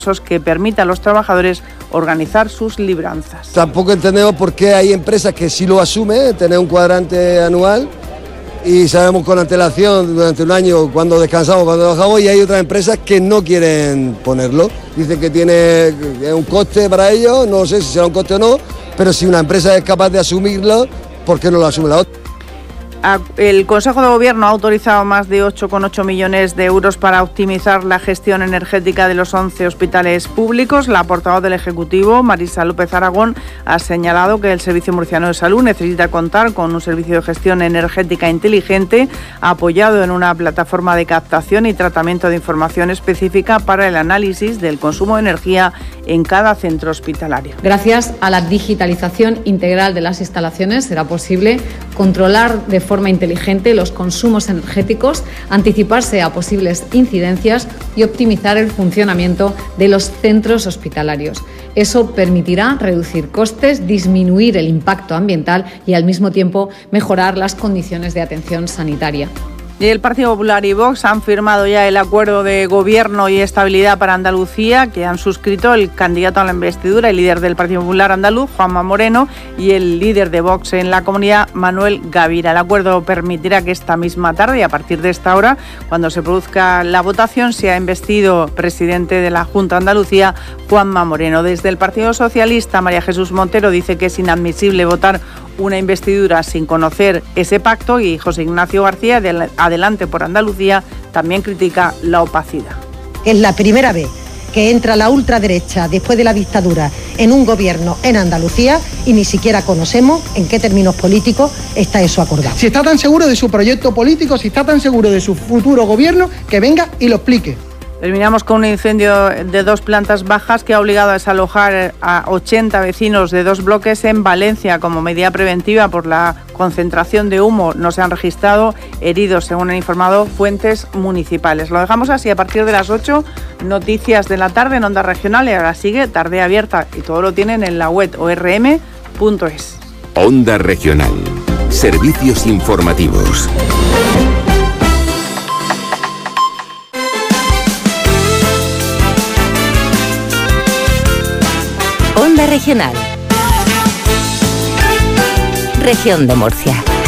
que permita a los trabajadores organizar sus libranzas. Tampoco entendemos por qué hay empresas que sí lo asumen, tener un cuadrante anual, y sabemos con antelación durante un año cuando descansamos, cuando trabajamos, y hay otras empresas que no quieren ponerlo. Dicen que tiene un coste para ellos, no sé si será un coste o no, pero si una empresa es capaz de asumirlo, ¿por qué no lo asume la otra? El Consejo de Gobierno ha autorizado más de 8,8 millones de euros para optimizar la gestión energética de los 11 hospitales públicos. La portavoz del Ejecutivo, Marisa López Aragón, ha señalado que el Servicio Murciano de Salud necesita contar con un servicio de gestión energética inteligente apoyado en una plataforma de captación y tratamiento de información específica para el análisis del consumo de energía en cada centro hospitalario. Gracias a la digitalización integral de las instalaciones será posible controlar de forma inteligente los consumos energéticos, anticiparse a posibles incidencias y optimizar el funcionamiento de los centros hospitalarios. Eso permitirá reducir costes, disminuir el impacto ambiental y al mismo tiempo mejorar las condiciones de atención sanitaria. Y el Partido Popular y Vox han firmado ya el acuerdo de gobierno y estabilidad para Andalucía que han suscrito el candidato a la investidura, el líder del Partido Popular andaluz, Juanma Moreno, y el líder de Vox en la comunidad, Manuel Gavira. El acuerdo permitirá que esta misma tarde, y a partir de esta hora, cuando se produzca la votación, sea investido presidente de la Junta de Andalucía, Juanma Moreno. Desde el Partido Socialista, María Jesús Montero dice que es inadmisible votar una investidura sin conocer ese pacto, y José Ignacio García, de Adelante por Andalucía, también critica la opacidad. Es la primera vez que entra la ultraderecha después de la dictadura en un gobierno en Andalucía y ni siquiera conocemos en qué términos políticos está eso acordado. Si está tan seguro de su proyecto político, si está tan seguro de su futuro gobierno, que venga y lo explique. Terminamos con un incendio de 2 plantas bajas que ha obligado a desalojar a 80 vecinos de 2 bloques en Valencia como medida preventiva por la concentración de humo. No se han registrado heridos, según han informado fuentes municipales. Lo dejamos así. A partir de las 8, noticias de la tarde en Onda Regional, y ahora sigue Tarde Abierta, y todo lo tienen en la web orm.es. Onda Regional. Servicios informativos. Onda Regional. Región de Murcia.